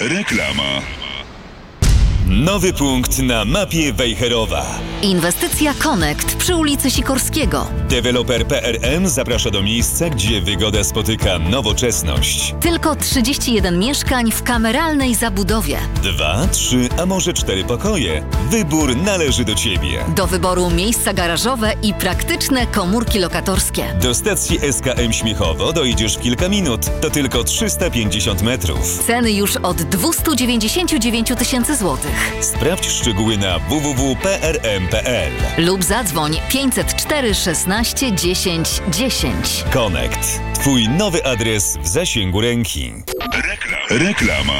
Reklama. Nowy punkt na mapie Wejherowa. Inwestycja Connect przy ulicy Sikorskiego. Deweloper PRM zaprasza do miejsca, gdzie wygoda spotyka nowoczesność. Tylko 31 mieszkań w kameralnej zabudowie. 2, 3, a może 4 pokoje. Wybór należy do Ciebie. Do wyboru miejsca garażowe i praktyczne komórki lokatorskie. Do stacji SKM Śmiechowo dojdziesz w kilka minut. To tylko 350 metrów. Ceny już od 299 000 złotych. Sprawdź szczegóły na www.prm.pl lub zadzwoń 504 16 10 10. Connect. Twój nowy adres w zasięgu ręki. Reklama.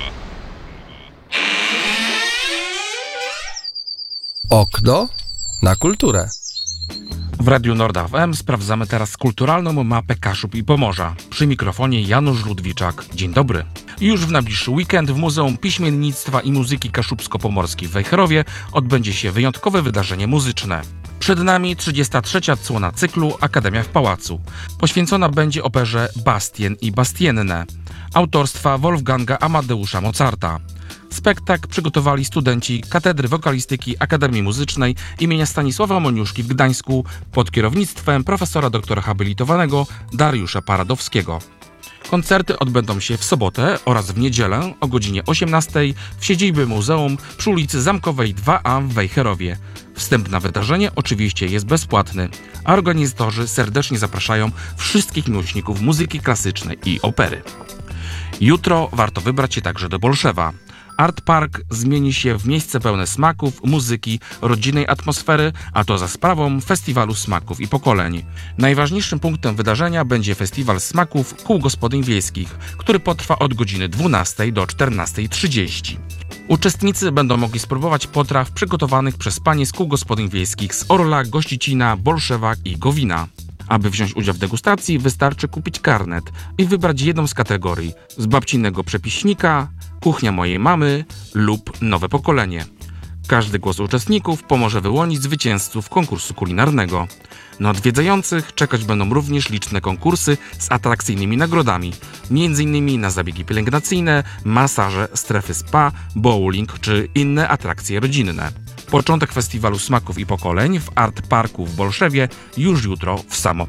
Okno na kulturę. W Radiu Norda FM sprawdzamy teraz kulturalną mapę Kaszub i Pomorza. Przy mikrofonie Janusz Ludwiczak. Dzień dobry. Już w najbliższy weekend w Muzeum Piśmiennictwa i Muzyki Kaszubsko-Pomorskiej w Wejherowie odbędzie się wyjątkowe wydarzenie muzyczne. Przed nami 33. odsłona cyklu Akademia w Pałacu. Poświęcona będzie operze Bastien i Bastienne autorstwa Wolfganga Amadeusza Mozarta. Spektakl przygotowali studenci Katedry Wokalistyki Akademii Muzycznej imienia Stanisława Moniuszki w Gdańsku pod kierownictwem profesora doktora habilitowanego Dariusza Paradowskiego. Koncerty odbędą się w sobotę oraz w niedzielę o godzinie 18 w siedzibie muzeum przy ulicy Zamkowej 2A w Wejherowie. Wstęp na wydarzenie oczywiście jest bezpłatny, a organizatorzy serdecznie zapraszają wszystkich miłośników muzyki klasycznej i opery. Jutro warto wybrać się także do Bolszewa. Art Park zmieni się w miejsce pełne smaków, muzyki, rodzinnej atmosfery, a to za sprawą Festiwalu Smaków i Pokoleń. Najważniejszym punktem wydarzenia będzie Festiwal Smaków Kół Gospodyń Wiejskich, który potrwa od godziny 12 do 14:30. Uczestnicy będą mogli spróbować potraw przygotowanych przez panie z Kół Gospodyń Wiejskich z Orla, Gościcina, Bolszewa i Gowina. Aby wziąć udział w degustacji, wystarczy kupić karnet i wybrać jedną z kategorii: z babcinnego przepiśnika, kuchnia mojej mamy lub nowe pokolenie. Każdy głos uczestników pomoże wyłonić zwycięzców konkursu kulinarnego. Na odwiedzających czekać będą również liczne konkursy z atrakcyjnymi nagrodami, m.in. na zabiegi pielęgnacyjne, masaże, strefy spa, bowling czy inne atrakcje rodzinne. Początek Festiwalu Smaków i Pokoleń w Art Parku w Bolszewie już jutro w samo